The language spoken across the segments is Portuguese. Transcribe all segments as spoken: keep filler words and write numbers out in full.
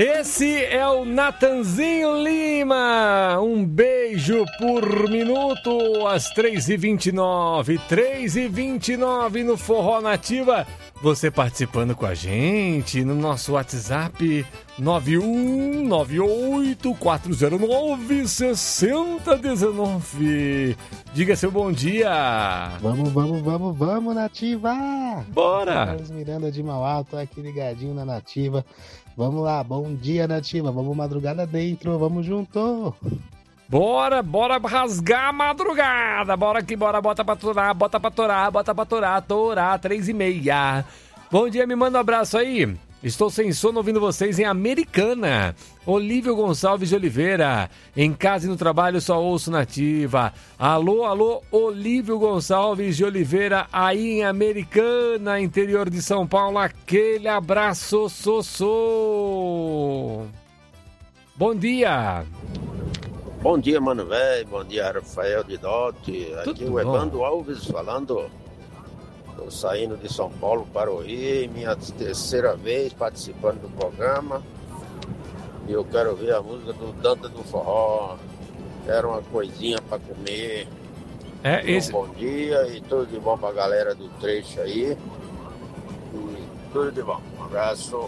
Esse é o Natanzinho Lima. Um beijo por minuto às três e vinte e nove. três e vinte e nove no Forró Nativa. Você participando com a gente no nosso WhatsApp nove um nove oito quatro zero nove seis zero um nove. Diga seu bom dia. Vamos, vamos, vamos, vamos, Nativa. Bora. Carlos Miranda de Mauá, tô aqui ligadinho na Nativa. Vamos lá, bom dia, Nativa. Vamos madrugada dentro, vamos junto. Bora, bora rasgar a madrugada. Bora aqui, bora, bota pra torar, bota pra torar, bota pra torar, torar, três e meia. Bom dia, me manda um abraço aí. Estou sem sono ouvindo vocês em Americana. Olívio Gonçalves de Oliveira. Em casa e no trabalho só ouço Nativa. Alô, alô, Olívio Gonçalves de Oliveira, aí em Americana, interior de São Paulo. Aquele abraço, sossô. Bom dia. Bom dia, mano velho. Bom dia, Rafael de Dote. Aqui Tudo o Evandro bom? Alves falando. Estou saindo de São Paulo para o Rio, minha terceira vez participando do programa. E eu quero ouvir a música do Danta do Forró. Quero uma coisinha para comer. É, esse... Um bom dia e tudo de bom para a galera do trecho aí. E tudo de bom. Um abraço.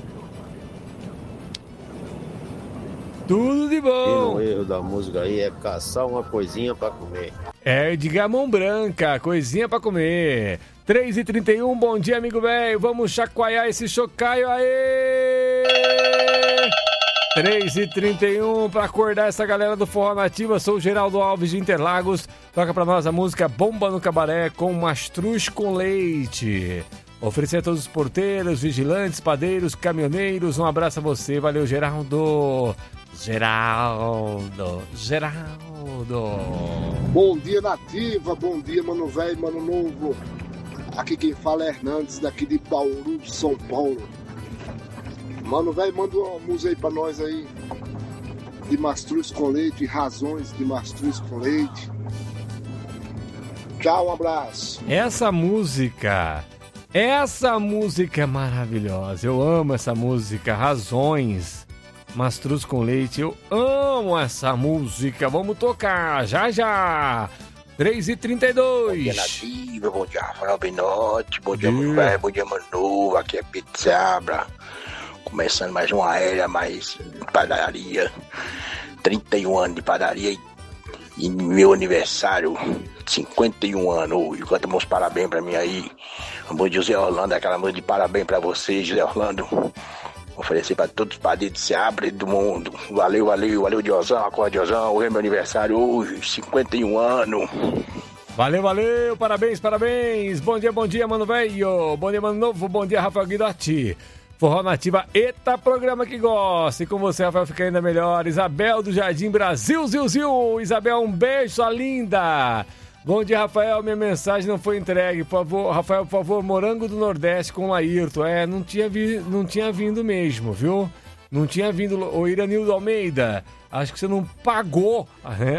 Tudo de E bom. no erro da música aí é caçar uma coisinha para comer. É de gamão branca, coisinha pra comer. três e trinta e um, bom dia, amigo velho. Vamos chacoalhar esse chocaio aí. três e trinta e um, pra acordar essa galera do Forró Nativa. Sou o Geraldo Alves de Interlagos. Toca pra nós a música Bomba no Cabaré com mastruz com leite. Oferecer a todos os porteiros, vigilantes, padeiros, caminhoneiros. Um abraço a você. Valeu, Geraldo. Geraldo. Geraldo. Bom dia, Nativa. Bom dia, mano velho, mano novo. Aqui quem fala é Hernandes, daqui de Bauru, São Paulo. Mano velho, manda uma música aí pra nós aí. De mastruz com leite, razões de mastruz com leite. Tchau, um abraço. Essa música, essa música é maravilhosa. Eu amo essa música, Razões, Mastruz com Leite. Eu amo essa música. Vamos tocar, já já. três e trinta e dois. Bom dia, Nativa. Bom dia, Rafael Binotti. Bom dia, Bom dia. Mano Velho. Bom dia, Manu. Aqui é Pizzabra. Começando mais uma aérea, mais padaria. trinta e um anos de padaria e, e meu aniversário, cinquenta e um anos hoje. Canta meus parabéns pra mim aí. Bom dia, José Orlando. Aquela música de parabéns pra você, José Orlando. Oferecer pra todos os padeiros de Seabra do mundo. Valeu, valeu, valeu, Diozão, acorda, Diozão. Hoje é meu aniversário hoje, cinquenta e um anos. Valeu, valeu, parabéns, parabéns. Bom dia, bom dia, mano velho. Bom dia, mano novo. Bom dia, Rafael Guidotti. Forró Nativa, eita, programa que gosta. E com você, Rafael, fica ainda melhor. Isabel do Jardim Brasil, Zil, Zil. Isabel, um beijo, sua linda. Bom dia, Rafael. Minha mensagem não foi entregue. Por favor, Rafael, por favor, Morango do Nordeste com Laírton. É, não tinha, vi, não tinha vindo mesmo, viu? Não tinha vindo. O Iranildo Almeida, acho que você não pagou, né?